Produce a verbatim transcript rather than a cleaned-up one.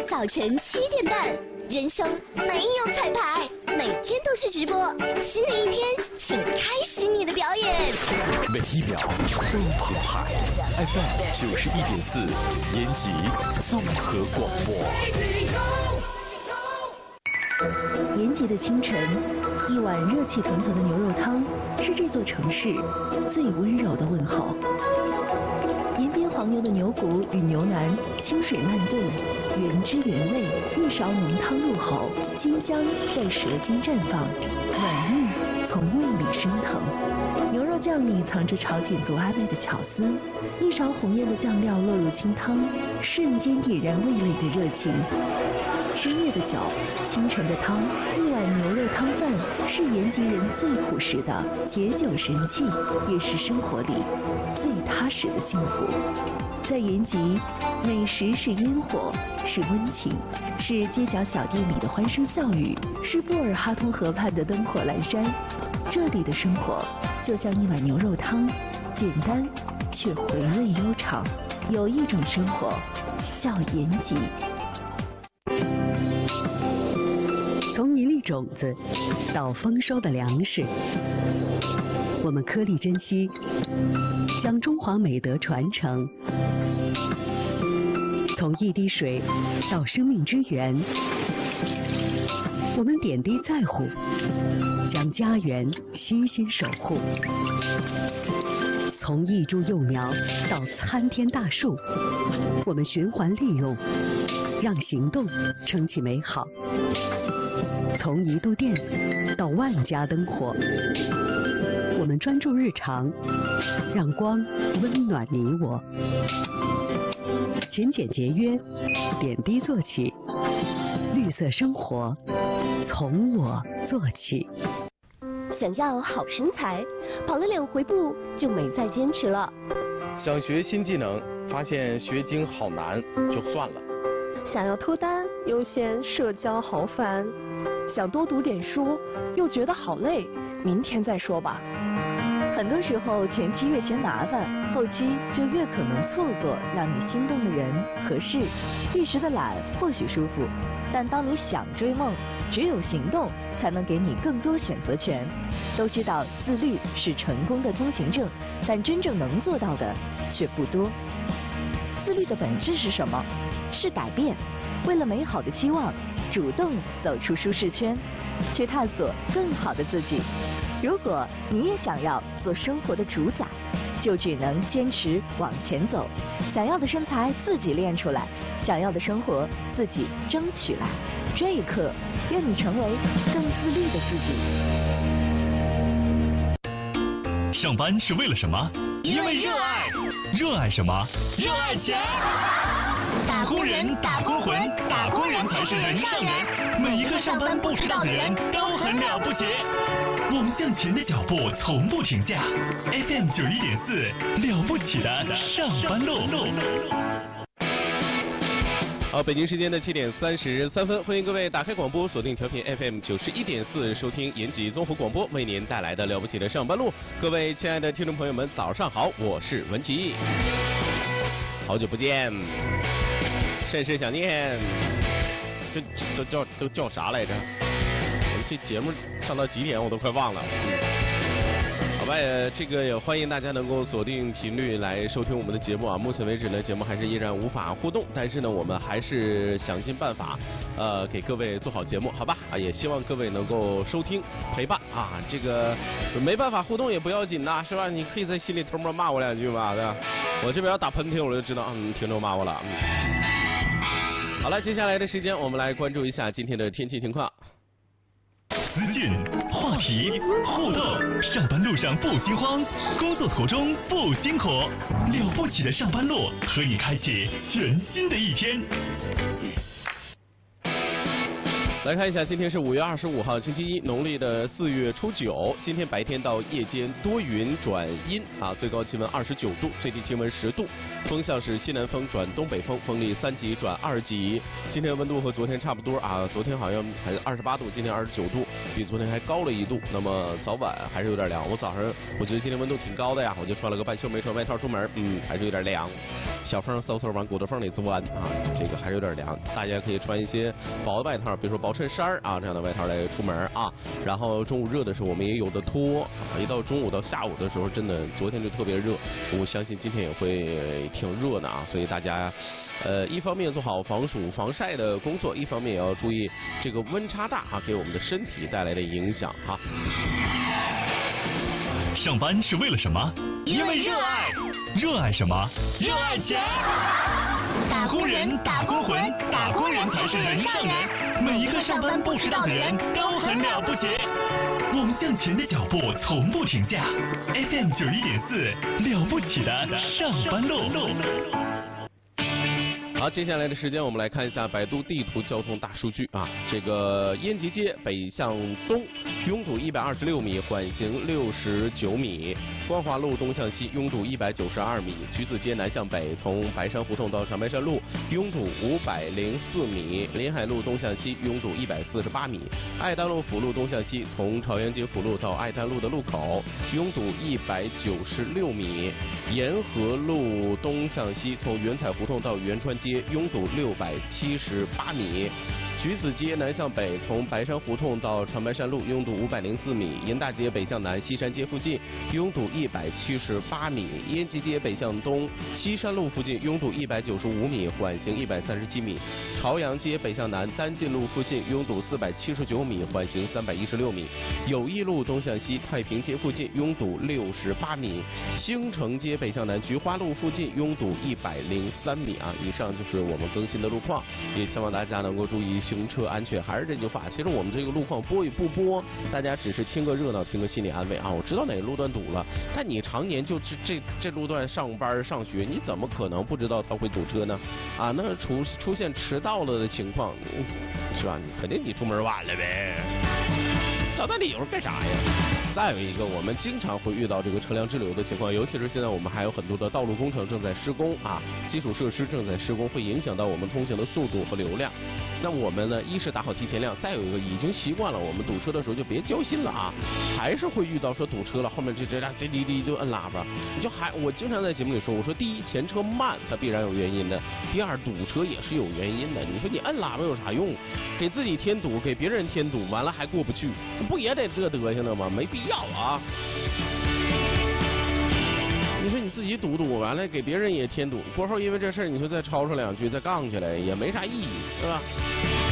早晨七点半，人生没有彩排，每天都是直播。新的一天，请开始你的表演。 每一秒都澎湃 ，F M 九十一点四，延吉综合广播。 延吉的清晨，一碗热气腾腾的牛肉汤是这座城市最温柔的问候。延边黄牛的牛骨与牛腩清水慢炖，原汁原味，一勺浓汤入口，鲜香在舌尖绽放，暖意从胃里升腾。牛肉酱里藏着朝鲜族阿贝的巧思，一勺红艳的酱料落入清汤，瞬间点燃味蕾的热情。深夜的酒，清晨的汤，一碗牛肉汤饭是延吉人最朴实的解酒神器，也是生活里最踏实的幸福。在延吉，美食是烟火，是温情，是街角小店里的欢声笑语，是布尔哈通河畔的灯火阑珊。这里的生活就像一碗牛肉汤，简单却回味悠长。有一种生活叫延吉。 从一粒种子到丰收的粮食，我们颗粒珍惜，将中华美德传承。从一滴水到生命之源，我们点滴在乎，将家园悉心守护。从一株幼苗到参天大树，我们循环利用，让行动撑起美好。从一度电到万家灯火，我们专注日常，让光温暖你我。勤俭节约，点滴做起，绿色生活从我做起。 想要好身材，跑了两回步就没再坚持了。 想学新技能，发现学精好难，就算了。 想要脱单，又嫌社交好烦。想多读点书，又觉得好累，明天再说吧。 很多时候，前期越嫌麻烦，后期就越可能错过让你心动的人和事。一时的懒或许舒服，但当你想追梦，只有行动才能给你更多选择权。都知道自律是成功的通行证，但真正能做到的却不多。自律的本质是什么？是改变。为了美好的期望，主动走出舒适圈，去探索更好的自己。如果你也想要做生活的主宰，就只能坚持往前走。想要的身材自己练出来，想要的生活自己争取来。这一刻，愿你成为更自律的自己。上班是为了什么？ 因为热爱。 热爱什么？ 热爱钱。 打工人，打工魂，打工人才是人上人。每一个上班不迟到的人都很了不起。我们向前的脚步从不停下。F M 九一点四，了不起的上班路。 好，北京时间的七点三十三分，欢迎各位打开广播，锁定调频 F M 九十一点四，收听延吉综合广播为您带来的了不起的上班路。各位亲爱的听众朋友们，早上好，我是文琪，好久不见。甚是想念，这都叫都叫啥来着？我这节目上到几点我都快忘了。好吧，这个也欢迎大家能够锁定频率来收听我们的节目啊。目前为止呢，节目还是依然无法互动，但是呢，我们还是想尽办法，呃，给各位做好节目，好吧？啊，也希望各位能够收听陪伴啊。这个没办法互动也不要紧呐，是吧？你可以在心里偷摸骂我两句嘛，对吧？我这边要打喷嚏，我就知道，嗯，听众骂我了，嗯。好了，接下来的时间我们来关注一下今天的天气情况。 资讯、话题、互动，上班路上不心慌，工作途中不辛苦，了不起的上班路和你开启全新的一天。 来看一下，今天是五月二十五号，星期一，农历的四月初九。今天白天到夜间多云转阴啊，最高气温二十九度，最低气温十度，风向是西南风转东北风，风力三级转二级。今天温度和昨天差不多啊，昨天好像还二十八度，今天二十九度，比昨天还高了一度。那么早晚还是有点凉。我早上我觉得今天温度挺高的呀，我就穿了个半袖没穿外套出门，嗯，还是有点凉。小风嗖嗖往骨头缝里钻啊，这个还是有点凉。大家可以穿一些薄的外套，比如说薄衬衫啊这样的外套来出门啊。然后中午热的时候我们也有的脱啊，一到中午到下午的时候，真的昨天就特别热，我相信今天也会挺热的啊。所以大家呃一方面做好防暑防晒的工作，一方面也要注意这个温差大啊给我们的身体带来的影响啊。 上班是为了什么？ 因为热爱。 热爱什么？ 热爱钱。 打工人，打工魂，打工人才是人上人。每一个上班不迟到的人都很了不起。我们向前的脚步从不停下。F M 九一点四，了不起的上班路。 好，接下来的时间我们来看一下百度地图交通大数据啊。这个延吉街北向东拥堵一百二十六米，缓行六十九米；光华路东向西拥堵一百九十二米；橘子街南向北从白山胡同到长白山路拥堵五百零四米；临海路东向西拥堵一百四十八米；爱丹路辅路东向西从朝阳街辅路到爱丹路的路口拥堵一百九十六米；沿河路东向西从原彩胡同到元川街拥堵六百七十八米；橘子街南向北从白山胡同到长白山路拥堵五百零四米；银大街北向南西山街附近拥堵一百七十八米；延吉街北向东西山路附近拥堵一百九十五米，缓行一百三十七米；朝阳街北向南丹进路附近拥堵四百七十九米，缓行三百一十六米；友谊路东向西太平街附近拥堵六十八米；兴城街北向南菊花路附近拥堵一百零三米啊。以上就是我们更新的路况，也希望大家能够注意行车安全。还是这句话，其实我们这个路况播与不播，大家只是听个热闹，听个心理安慰啊。我知道哪个路段堵了，但你常年就这这这路段上班上学，你怎么可能不知道它会堵车呢？啊，那出出现迟到了的情况，是吧？你肯定你出门晚了呗，找那理由干啥呀？再有一个，我们经常会遇到这个车辆滞留的情况，尤其是现在我们还有很多的道路工程正在施工啊，基础设施正在施工，会影响到我们通行的速度和流量。那我们呢，一是打好提前量，再有一个已经习惯了，我们堵车的时候就别交心了啊，还是会遇到说堵车了，后面这这辆滴滴滴就摁喇叭，你就还我经常在节目里说，我说第一前车慢它必然有原因的，第二堵车也是有原因的。你说你摁喇叭有啥用？给自己添堵，给别人添堵，完了还过不去，不也得这德行了吗？没必要啊。你说你自己堵堵完了，给别人也添堵，过后因为这事儿你说再吵吵两句，再杠起来也没啥意义，是吧？